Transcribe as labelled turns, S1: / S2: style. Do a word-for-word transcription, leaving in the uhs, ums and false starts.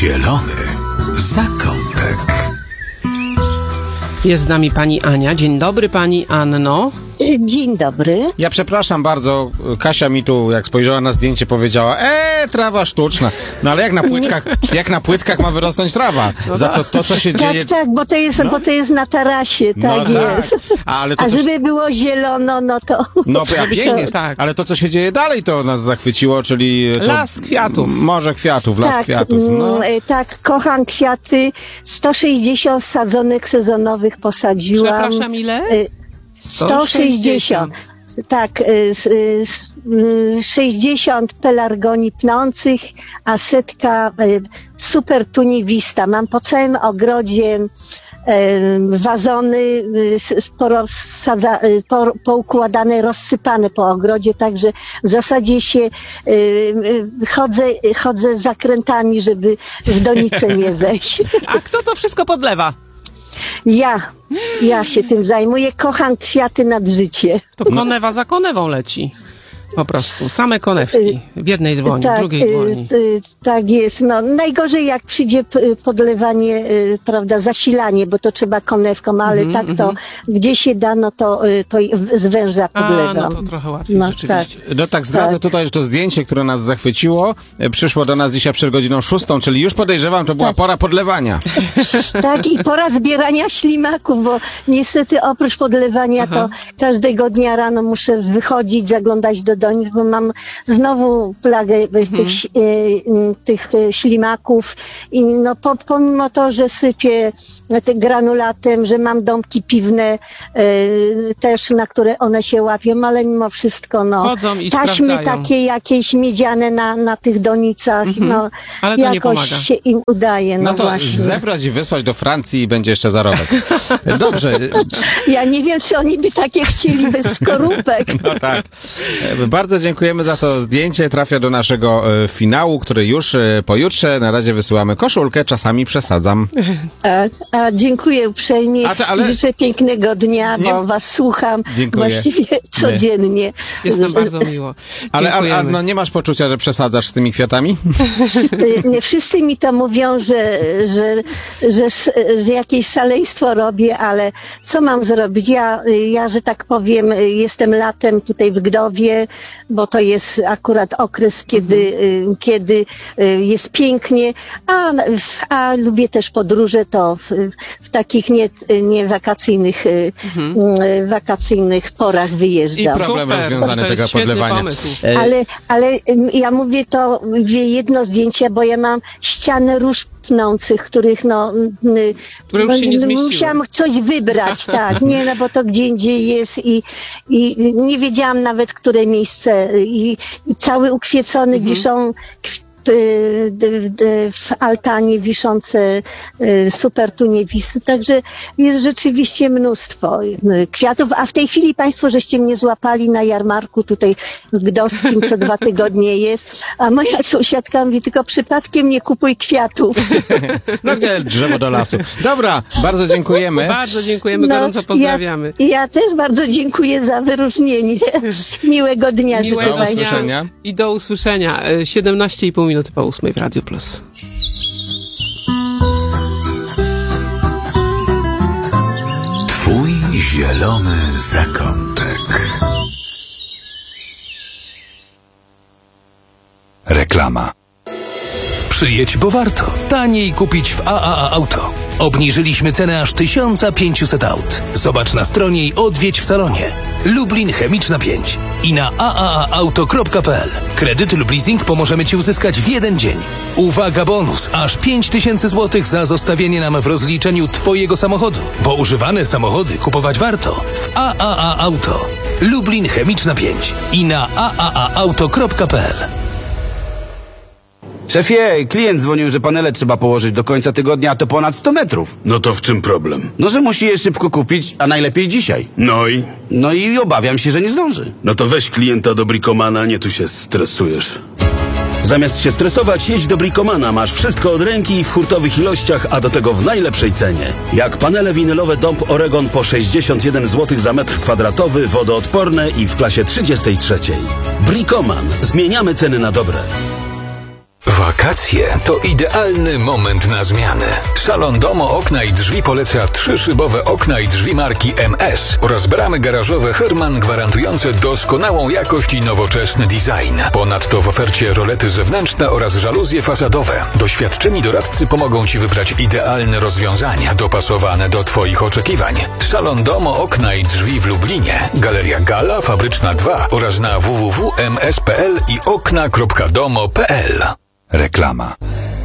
S1: Zielony zakątek.
S2: Jest z nami pani Ania. Dzień dobry, pani Anno.
S3: Dzień dobry.
S4: Ja przepraszam bardzo, Kasia mi tu, jak spojrzała na zdjęcie, powiedziała, eee, trawa sztuczna. No ale jak na płytkach, jak na płytkach ma wyrosnąć trawa?
S2: No
S4: Za to, to co się
S3: Tak,
S4: dzieje...
S3: tak, bo to jest,
S4: No.
S3: bo to jest na tarasie,
S4: No
S3: tak
S4: tak.
S3: jest.
S4: Ale to
S3: A
S4: coś-
S3: żeby było zielono, no to...
S4: No ja
S2: Żeby się-
S4: pięknie,
S2: tak.
S4: ale to co się dzieje dalej, to nas zachwyciło, czyli... To
S2: Las kwiatów.
S4: Morze kwiatów, las
S3: tak,
S4: kwiatów. No.
S3: mm, e, tak, kocham kwiaty. sto sześćdziesiąt sadzonek sezonowych posadziłam.
S2: Przepraszam, ile?
S3: E, sto sześćdziesiąt. Tak, y, s- y, s- y, sześćdziesiąt pelargonii pnących, a setka y, super tuniwista. Mam po całym ogrodzie y, wazony y, s- s- porozsadza, y, po, poukładane, rozsypane po ogrodzie, także w zasadzie się y, y, chodzę, chodzę zakrętami, żeby w donicę nie wejść.
S2: A kto to wszystko podlewa?
S3: Ja, ja się tym zajmuję, kocham kwiaty nad życie.
S2: To konewa za konewą leci. Po prostu. Same konewki. W jednej dłoni, w drugiej
S3: y,
S2: dłoni.
S3: y, tak jest. No, najgorzej jak przyjdzie p- podlewanie, y, prawda, zasilanie, bo to trzeba konewką, ale
S2: Mhm,
S3: tak to, gdzie się da, no to, y, to z węża
S2: A,
S3: podlewam.
S2: no to trochę łatwiej
S3: No,
S2: rzeczywiście.
S4: No tak, zdradzę
S3: Tak.
S4: tutaj, że to zdjęcie, które nas zachwyciło, e, przyszło do nas dzisiaj przed godziną szóstą, czyli już podejrzewam, to była
S3: Tak.
S4: pora podlewania.
S3: Tak, i pora zbierania ślimaków, bo niestety oprócz podlewania
S2: Aha.
S3: to każdego dnia rano muszę wychodzić, zaglądać do donic, bo mam znowu plagę
S2: Mhm.
S3: tych, ś- y, y, tych y, ślimaków i no po, pomimo to, że sypię te granulatem, że mam domki piwne y, też, na które one się łapią, ale mimo wszystko no
S2: Chodzą i
S3: taśmy
S2: sprawdzają.
S3: takie jakieś miedziane na, na tych donicach, no
S2: Ale to nie
S3: jakoś
S2: pomaga.
S3: się im udaje, no,
S4: No to
S3: właśnie.
S4: zebrać i wysłać do Francji i będzie jeszcze zarobek. Dobrze,
S3: Ja nie wiem, czy oni by takie chcieli bez skorupek.
S4: no tak. E, Bardzo dziękujemy za to zdjęcie. Trafia do naszego e, finału, który już e, pojutrze. Na razie wysyłamy koszulkę, czasami przesadzam.
S3: A, a dziękuję uprzejmie
S4: A to- ale-
S3: i życzę pięknego dnia,
S4: Nie-
S3: bo was słucham
S4: Dziękuję.
S3: właściwie codziennie.
S2: Jest nam bardzo miło.
S4: Ale a, a,
S2: Dziękujemy.
S4: no, nie masz poczucia, że przesadzasz z tymi kwiatami?
S3: Nie wszyscy mi to mówią, że, że, że, że jakieś szaleństwo robię, ale co mam zrobić? Ja, ja, że tak powiem, jestem latem tutaj w Gdowie, bo to jest akurat okres, kiedy, kiedy jest pięknie, a, a lubię też podróże, to w, w takich nie, nie wakacyjnych, wakacyjnych porach wyjeżdżam.
S4: I problem
S2: Super,
S4: rozwiązany
S2: to jest
S4: tego
S2: świetny
S4: podlewania.
S2: pomysł.
S4: E,
S3: Ale, ale ym, ja mówię to, mówię jedno zdjęcie, bo ja mam ścianę róż pnących, których no... m, y,
S2: Które już się nie
S3: no,
S2: zmieściły.
S3: musiałam coś wybrać, tak. Nie, no bo to gdzie indziej jest i, i nie wiedziałam nawet, które miejsce i, i cały ukwiecony wiszą kw- y, d- d- w altanie wiszące y, super tuniewisy, także jest rzeczywiście mnóstwo y, kwiatów, a w tej chwili państwo żeście mnie złapali na jarmarku tutaj w Gdowskim, co dwa tygodnie jest, a moja sąsiadka mówi, tylko przypadkiem nie kupuj kwiatów.
S4: No gdzie drzewo do lasu? Dobra, bardzo dziękujemy.
S2: Bardzo dziękujemy,
S3: No,
S2: gorąco pozdrawiamy.
S3: Ja, ja też bardzo dziękuję za wyróżnienie. Miłego dnia życzę
S2: Miłego
S4: Do
S3: państwu.
S4: usłyszenia.
S2: I do usłyszenia. E, siedemnaście i pół minuty po ósmej w Radio Plus.
S1: Twój zielony zakątek. Reklama. Przyjedź, bo warto. Taniej kupić w A A A Auto. Obniżyliśmy cenę aż tysiąc pięćset aut. Zobacz na stronie i odwiedź w salonie. Lublin Chemiczna pięć i na a a a auto kropka p l. Kredyt lub leasing pomożemy Ci uzyskać w jeden dzień. Uwaga, bonus! Aż pięć tysięcy złotych za zostawienie nam w rozliczeniu Twojego samochodu. Bo używane samochody kupować warto w A A A Auto. Lublin Chemiczna pięć i na a a a auto kropka p l.
S5: Szefie, klient dzwonił, że panele trzeba położyć do końca tygodnia, a to ponad sto metrów.
S6: No to w czym problem?
S5: No, że musi je szybko kupić, a najlepiej dzisiaj.
S6: No i?
S5: No i obawiam się, że nie zdąży.
S6: No to weź klienta do Bricomana, nie tu się stresujesz. Zamiast się stresować, jedź do Bricomana. Masz wszystko od ręki w hurtowych ilościach, a do tego w najlepszej cenie. Jak panele winylowe Dąb Oregon po sześćdziesiąt jeden złotych za metr kwadratowy, wodoodporne i w klasie trzydziestej trzeciej. Bricoman. Zmieniamy ceny na dobre.
S1: Wak Wakacje to idealny moment na zmianę. Salon Domo Okna i Drzwi poleca trzyszybowe okna i drzwi marki M S oraz bramy garażowe Herman gwarantujące doskonałą jakość i nowoczesny design. Ponadto w ofercie rolety zewnętrzne oraz żaluzje fasadowe. Doświadczeni doradcy pomogą Ci wybrać idealne rozwiązania dopasowane do Twoich oczekiwań. Salon Domo Okna i Drzwi w Lublinie, Galeria Gala, Fabryczna dwa oraz na w w w kropka m s kropka p l i okna kropka domo kropka p l.
S7: Reklama.